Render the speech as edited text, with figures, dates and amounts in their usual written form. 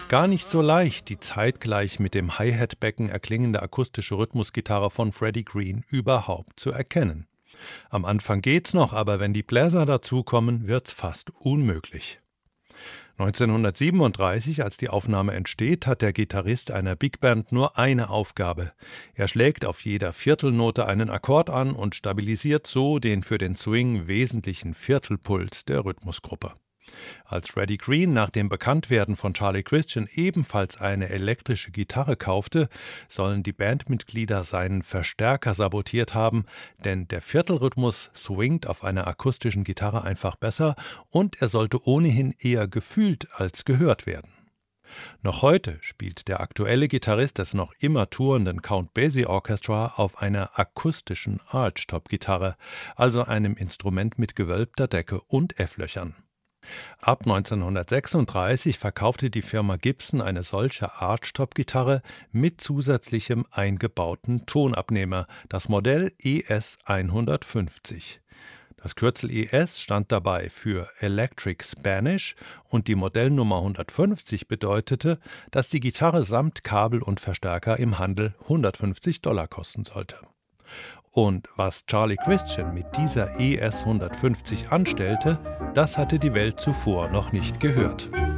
Gar nicht so leicht, die zeitgleich mit dem Hi-Hat-Becken erklingende akustische Rhythmusgitarre von Freddie Green überhaupt zu erkennen. Am Anfang geht's noch, aber wenn die Bläser dazukommen, wird's fast unmöglich. 1937, als die Aufnahme entsteht, hat der Gitarrist einer Big Band nur eine Aufgabe. Er schlägt auf jeder Viertelnote einen Akkord an und stabilisiert so den für den Swing wesentlichen Viertelpuls der Rhythmusgruppe. Als Freddie Green nach dem Bekanntwerden von Charlie Christian ebenfalls eine elektrische Gitarre kaufte, sollen die Bandmitglieder seinen Verstärker sabotiert haben, denn der Viertelrhythmus swingt auf einer akustischen Gitarre einfach besser und er sollte ohnehin eher gefühlt als gehört werden. Noch heute spielt der aktuelle Gitarrist des noch immer tourenden Count Basie Orchestra auf einer akustischen Archtop-Gitarre, also einem Instrument mit gewölbter Decke und F-Löchern. Ab 1936 verkaufte die Firma Gibson eine solche Archtop-Gitarre mit zusätzlichem eingebauten Tonabnehmer, das Modell ES 150. Das Kürzel ES stand dabei für Electric Spanish und die Modellnummer 150 bedeutete, dass die Gitarre samt Kabel und Verstärker im Handel $150 kosten sollte. Und was Charlie Christian mit dieser ES 150 anstellte, das hatte die Welt zuvor noch nicht gehört.